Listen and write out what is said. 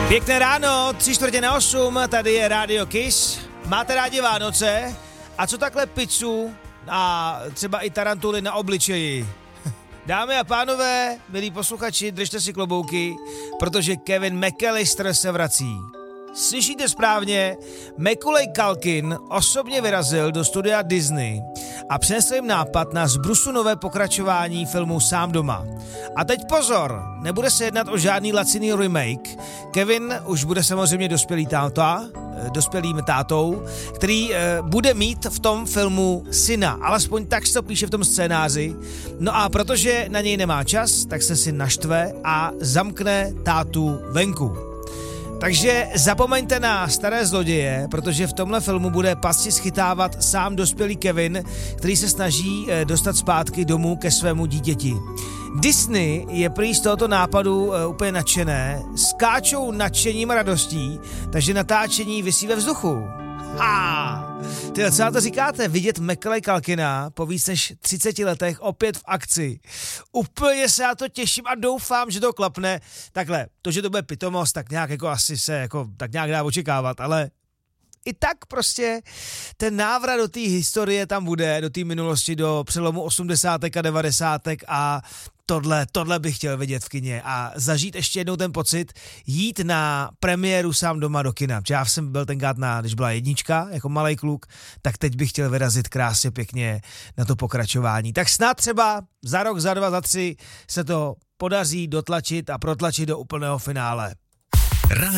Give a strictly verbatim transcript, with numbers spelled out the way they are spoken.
Pěkné ráno, tři čtvrtě na osm, tady je Radio Kiss. Máte rádi Vánoce? A co takhle pizzu a třeba i tarantuly na obličeji? Dámy a pánové, milí posluchači, držte si klobouky, protože Kevin McAllister se vrací. Slyšíte správně, Macaulay Culkin osobně vyrazil do studia Disney a přinesl jim nápad na zbrusu nové pokračování filmu Sám doma. A teď pozor, nebude se jednat o žádný laciný remake. Kevin už bude samozřejmě dospělý táta, dospělým tátou, který e, bude mít v tom filmu syna, alespoň tak se to píše v tom scénáři. No a protože na něj nemá čas, tak se syn naštve a zamkne tátu venku. Takže zapomeňte na staré zloděje, protože v tomhle filmu bude pasti schytávat sám dospělý Kevin, který se snaží dostat zpátky domů ke svému dítěti. Disney je prý z tohoto nápadu úplně nadšené, skáčou nadšením a radostí, takže natáčení visí ve vzduchu. Ha! Tyhle, co na to říkáte? Vidět Macaulay Culkina po víc než třiceti letech opět v akci. Úplně se na to těším a doufám, že to klapne. Takhle, to, že to bude pitomost, tak nějak jako asi se jako tak nějak dá očekávat, ale i tak prostě ten návrat do té historie tam bude, do té minulosti, do přelomu osmdesátek a devadesátek a tohle, tohle bych chtěl vidět v kině a zažít ještě jednou ten pocit, jít na premiéru Sám doma do kina. Já jsem byl tenkrát na, když byla jednička, jako malej kluk, tak teď bych chtěl vyrazit krásně pěkně na to pokračování. Tak snad třeba za rok, za dva, za tři se to podaří dotlačit a protlačit do úplného finále.